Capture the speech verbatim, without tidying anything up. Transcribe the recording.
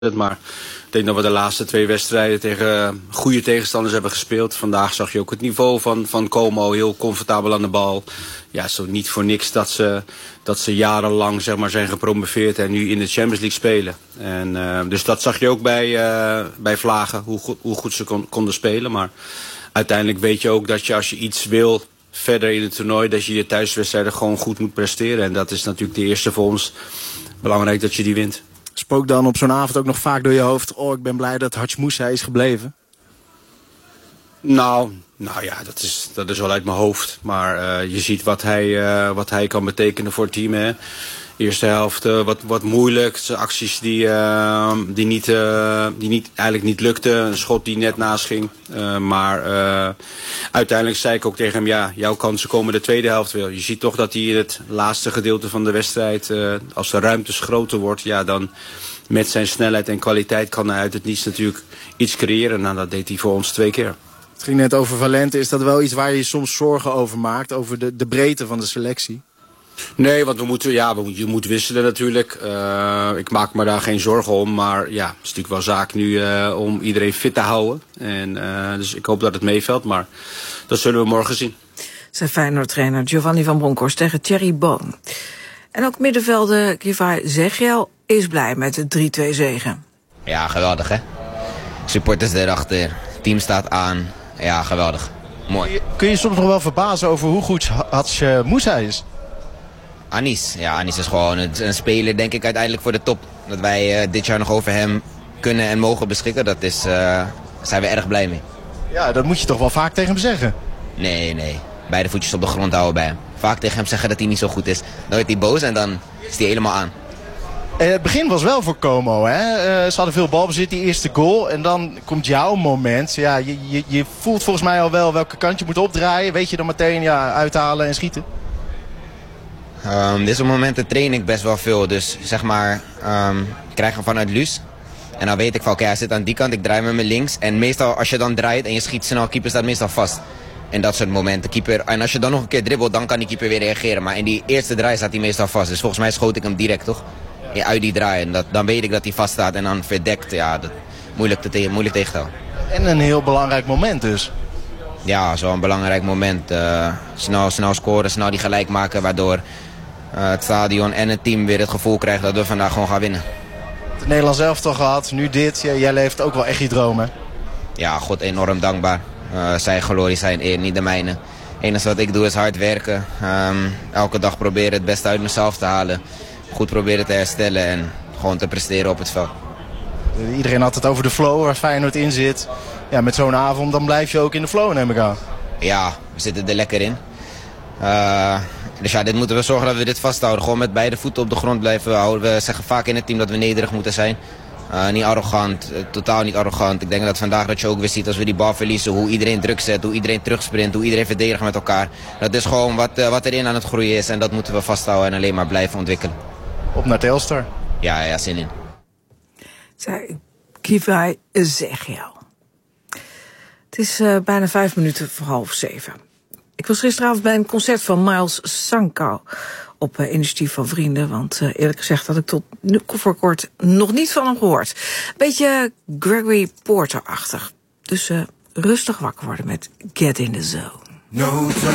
Maar ik denk dat we de laatste twee wedstrijden tegen goede tegenstanders hebben gespeeld. Vandaag zag je ook het niveau van, van Como, heel comfortabel aan de bal. Ja, zo niet voor niks dat ze, dat ze jarenlang zeg maar, zijn gepromoveerd en nu in de Champions League spelen. En, uh, dus dat zag je ook bij, uh, bij Vlagen, hoe goed, hoe goed ze kon, konden spelen. Maar uiteindelijk weet je ook dat je als je iets wil verder in het toernooi, dat je je thuiswedstrijden gewoon goed moet presteren. En dat is natuurlijk de eerste voor ons. Belangrijk dat je die wint. Spook dan op zo'n avond ook nog vaak door je hoofd, oh, ik ben blij dat Hadj Moussa is gebleven? Nou, nou ja, dat is, dat is wel uit mijn hoofd. Maar uh, je ziet wat hij, uh, wat hij kan betekenen voor het team. Hè. Eerste helft uh, wat, wat moeilijk. Zijn acties die, uh, die, niet, uh, die niet, eigenlijk niet lukten. Een schot die net naast ging. Uh, maar uh, uiteindelijk zei ik ook tegen hem, ja, jouw kansen komen de tweede helft wel. Je ziet toch dat hij in het laatste gedeelte van de wedstrijd, uh, als de ruimtes groter wordt, ja, dan met zijn snelheid en kwaliteit kan hij uit het niets natuurlijk iets creëren. Nou, dat deed hij voor ons twee keer. Het ging net over Valente. Is dat wel iets waar je je soms zorgen over maakt? Over de, de breedte van de selectie? Nee, want we moeten, ja, we, je moet wisselen natuurlijk. Uh, ik maak me daar geen zorgen om. Maar ja, het is natuurlijk wel zaak nu uh, om iedereen fit te houden. En, uh, dus ik hoop dat het meevalt. Maar dat zullen we morgen zien. Zijn Feyenoord-trainer Giovanni van Bronckhorst tegen Thierry Boon. En ook middenvelder Kivay Zegiel is blij met de drie twee zegen. Ja, geweldig hè. Supporters erachter. Team staat aan. Ja, geweldig. Mooi. Kun je, kun je soms nog wel verbazen over hoe goed Hadj Moussa is? Anis. Ja, Anis is gewoon een, een speler, denk ik, uiteindelijk voor de top. Dat wij uh, dit jaar nog over hem kunnen en mogen beschikken, dat is, uh, daar zijn we erg blij mee. Ja, dat moet je toch wel vaak tegen hem zeggen? Nee, nee. Beide voetjes op de grond houden bij hem. Vaak tegen hem zeggen dat hij niet zo goed is. Dan wordt hij boos en dan is hij helemaal aan. En het begin was wel voor Como, hè? Uh, ze hadden veel balbezit, die eerste goal. En dan komt jouw moment. Ja, je, je, je voelt volgens mij al wel welke kant je moet opdraaien. Weet je dan meteen ja, uithalen en schieten? Um, deze momenten train ik best wel veel. Dus zeg maar, um, ik krijg hem vanuit Luus. En dan weet ik van, oké, okay, hij zit aan die kant, ik draai met mijn links. En meestal als je dan draait en je schiet snel, keeper staat meestal vast. En dat soort momenten. Keeper, en als je dan nog een keer dribbelt, dan kan die keeper weer reageren. Maar in die eerste draai staat hij meestal vast. Dus volgens mij schoot ik hem direct, toch? Ja, uit die draai. En dat, dan weet ik dat hij vast staat en dan verdekt. Ja, dat, moeilijk, te tegen, moeilijk tegen te houden. En een heel belangrijk moment dus. Ja, zo'n belangrijk moment. Uh, snel, snel scoren, snel die gelijk maken, waardoor uh, het stadion en het team weer het gevoel krijgen dat we vandaag gewoon gaan winnen. Het Nederlands elftal gehad, nu dit. Ja, jij leeft ook wel echt je dromen. Ja, God enorm dankbaar. Uh, zijn glorie, zijn eer, niet de mijne. Het enige wat ik doe is hard werken. Um, elke dag proberen het beste uit mezelf te halen. Goed proberen te herstellen en gewoon te presteren op het veld. Iedereen had het over de flow waar Feyenoord in zit. Ja, met zo'n avond dan blijf je ook in de flow, neem ik aan. Ja, we zitten er lekker in. Uh, dus ja, dit moeten we zorgen dat we dit vasthouden. Gewoon met beide voeten op de grond blijven houden. We zeggen vaak in het team dat we nederig moeten zijn. Uh, niet arrogant, uh, totaal niet arrogant. Ik denk dat vandaag dat je ook weer ziet als we die bal verliezen, hoe iedereen druk zet, hoe iedereen terugsprint, hoe iedereen verdedigt met elkaar. Dat is gewoon wat, uh, wat erin aan het groeien is en dat moeten we vasthouden en alleen maar blijven ontwikkelen. Op naar Telstar. Ja, ja, zin in. Zij Kivay Zegiel. Het is uh, bijna vijf minuten voor half zeven. Ik was gisteravond bij een concert van Miles Sanko op uh, initiatief van vrienden, want uh, eerlijk gezegd had ik tot nu voor kort nog niet van hem gehoord. Beetje Gregory Porter-achtig. Dus uh, rustig wakker worden met Get in the Zone. No